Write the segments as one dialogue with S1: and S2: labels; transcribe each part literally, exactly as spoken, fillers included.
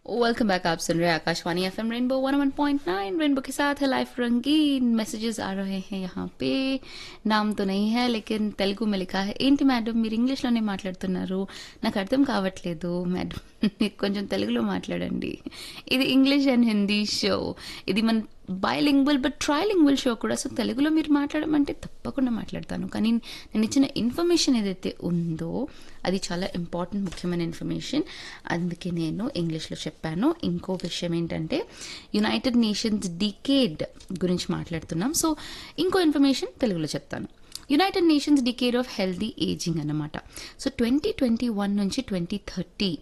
S1: Welcome back. आप सुन रहे हैं Akashvani FM rainbow one one point nine. Rainbow के साथ है लाइफ रंगीन। मैसेजेस आ रहे हैं यहाँ पे। नाम तो नहीं है लेकिन తెలుగు में लिखा है, ఏంటి మేడం మీరు ఇంగ్లీష్లోనే మాట్లాడుతున్నారు, నాకు అర్థం కావట్లేదు మేడం, కొంచెం తెలుగులో మాట్లాడండి. ఇది ఇంగ్లీష్ అండ్ హిందీ షో. ఇది మన బైలింగ్వల్ బట్ ట్రైలింగ్వల్ షో కూడా. సో తెలుగులో మీరు మాట్లాడమంటే తప్పకుండా మాట్లాడతాను, కానీ నేను ఇచ్చిన ఇన్ఫర్మేషన్ ఏదైతే ఉందో అది చాలా ఇంపార్టెంట్, ముఖ్యమైన ఇన్ఫర్మేషన్. అందుకే నేను ఇంగ్లీష్లో చెప్పాను. ఇంకో విషయం ఏంటంటే యునైటెడ్ నేషన్స్ డికేడ్ గురించి మాట్లాడుతున్నాం. సో ఇంకో ఇన్ఫర్మేషన్ తెలుగులో చెప్తాను. United nations decade of healthy ageing అన్నమాట. సో ట్వంటీ ట్వంటీ వన్ నుంచి ట్వంటీ థర్టీ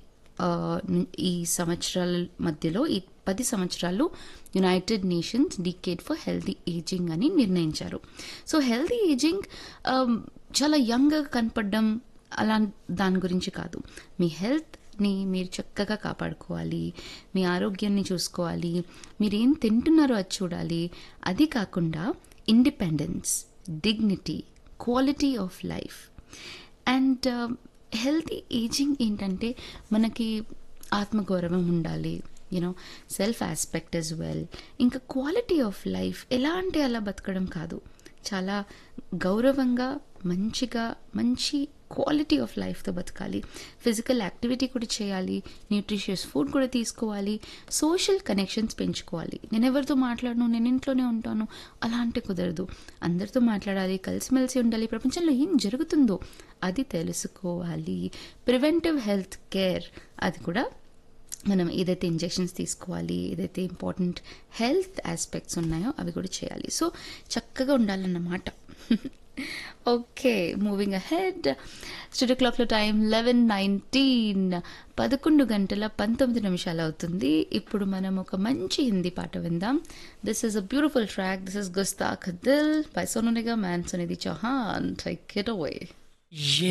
S1: ఈ సంవత్సరాల మధ్యలో, ఈ పది సంవత్సరాలు United nations decade for healthy ageing అని నిర్ణయించారు. సో హెల్దీ ఏజింగ్ చాలా యంగ్గా కనపడడం అలా దాని గురించి కాదు. మీ హెల్త్ని మీరు చక్కగా కాపాడుకోవాలి, మీ ఆరోగ్యాన్ని చూసుకోవాలి, మీరేం తింటున్నారో అది చూడాలి. అది కాకుండా independence, dignity, quality of life and healthy ageing ఏంటంటే మనకి ఆత్మగౌరవం ఉండాలి, you know self aspect as well. ఇంకా క్వాలిటీ ఆఫ్ లైఫ్ ఎలా అంటే అలా బతకడం కాదు, చాలా గౌరవంగా మంచిగా మంచి క్వాలిటీ ఆఫ్ లైఫ్తో బతకాలి. ఫిజికల్ యాక్టివిటీ కూడా చేయాలి, న్యూట్రిషియస్ ఫుడ్ కూడా తీసుకోవాలి, సోషల్ కనెక్షన్స్ పెంచుకోవాలి. నేను ఎవరితో మాట్లాడను, నేను ఇంట్లోనే ఉంటాను అలా అంటే కుదరదు. అందరితో మాట్లాడాలి, కలిసిమెలిసి ఉండాలి, ప్రపంచంలో ఏం జరుగుతుందో అది తెలుసుకోవాలి. ప్రివెంటివ్ హెల్త్ కేర్ అది కూడా మనం ఏదైతే ఇంజెక్షన్స్ తీసుకోవాలి, ఏదైతే ఇంపార్టెంట్ హెల్త్ ఆస్పెక్ట్స్ ఉన్నాయో అవి కూడా చేయాలి. సో చక్కగా ఉండాలన్నమాట. Okay, moving ahead. స్టూడియో క్లాక్లో టైం లెవెన్ నైన్టీన్ పదకొండు గంటల పంతొమ్మిది నిమిషాలు అవుతుంది. ఇప్పుడు మనం ఒక మంచి హిందీ పాట విందాం. This is a beautiful track. This is గుస్తాఖ్ Dil by Sonu Nigam and Sunidhi Chauhan. Take it away.